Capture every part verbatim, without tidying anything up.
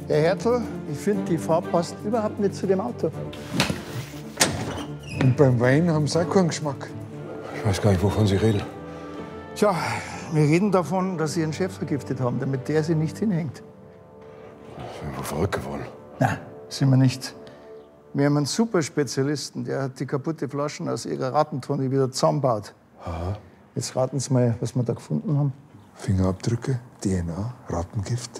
Herr Hertel, ich finde, die Farbe passt überhaupt nicht zu dem Auto. Und beim Wein haben sie auch keinen Geschmack. Ich weiß gar nicht, wovon Sie reden. Tja, wir reden davon, dass Sie Ihren Chef vergiftet haben, damit der Sie nicht hinhängt. Ich bin wohl verrückt geworden. Na, sind wir nicht. Wir haben einen Superspezialisten, der hat die kaputte Flaschen aus Ihrer Rattentonne wieder zusammengebaut. Aha. Jetzt raten Sie mal, was wir da gefunden haben. Fingerabdrücke, D N A, Rattengift.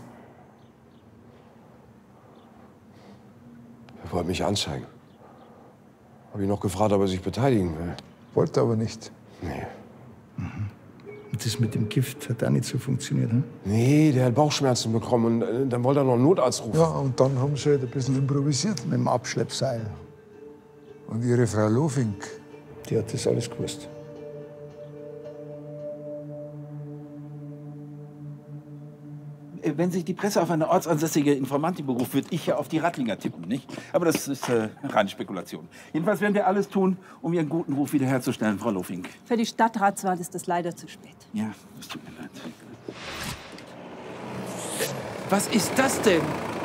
Er wollte mich anzeigen. Habe ihn noch gefragt, ob er sich beteiligen will. Wollte aber nicht. Nee. Mhm. Und das mit dem Gift hat auch nicht so funktioniert, hm? Nee, der hat Bauchschmerzen bekommen und äh, dann wollte er noch einen Notarzt rufen. Ja, und dann haben sie halt ein bisschen improvisiert. Mit dem Abschleppseil. Und ihre Frau Lofink, die hat das alles gewusst. Wenn sich die Presse auf eine ortsansässige Informantin beruft, würde ich ja auf die Rattlinger tippen, nicht? Aber das ist äh, reine Spekulation. Jedenfalls werden wir alles tun, um Ihren guten Ruf wiederherzustellen, Frau Lofink. Für die Stadtratswahl ist das leider zu spät. Ja, es tut mir leid. Was ist das denn?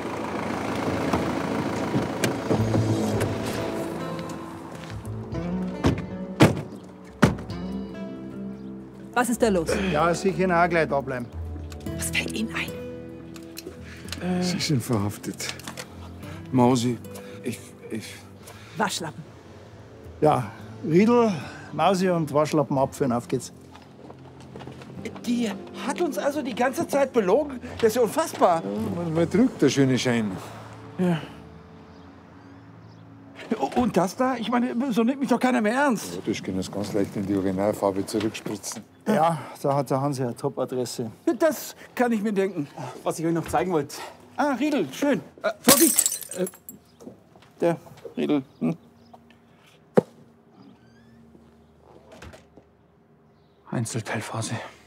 Was ist da los? Ja, Sie können auch gleich da bleiben. Was fällt Ihnen ein? sie sind verhaftet. Mausi, ich, ich... Waschlappen. Ja, Riedel, Mausi und Waschlappen abführen, auf geht's. Die hat uns also die ganze Zeit belogen? Das ist ja unfassbar. Ja, manchmal trügt der schöne Schein. Ja. Und das da? Ich meine, so nimmt mich doch keiner mehr ernst. Ja, das können das ganz leicht in die Originalfarbe zurückspritzen. Ja, da hat der Hansi eine Top-Adresse. Das kann ich mir denken. Was ich euch noch zeigen wollte. Ah, Riedel, schön. Äh, Vorsicht! Äh, der Riedel. Hm. Einzelteilphase.